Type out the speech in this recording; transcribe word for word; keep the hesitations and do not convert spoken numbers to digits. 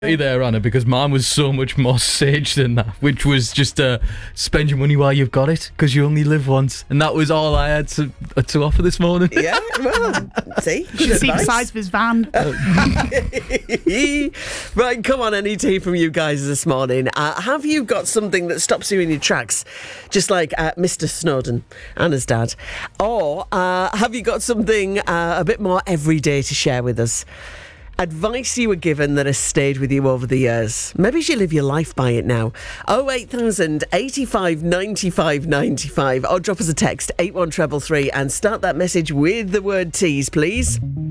Hey there, Anna, because mine was so much more sage than that, which was just uh, spend your money while you've got it, because you only live once. And that was all I had to, uh, to offer this morning. Yeah, well, see? You should see the size of his van. Right, come on, any tea from you guys this morning. Uh, have you got something that stops you in your tracks, just like uh, Mister Snowden, Anna's dad? Or uh, have you got something uh, a bit more everyday to share with us? Advice you were given that has stayed with you over the years. Maybe you live your life by it now. oh eight thousand, eighty-five, ninety-five, ninety-five. Or drop us a text, eight one three three, and start that message with the word tease, please.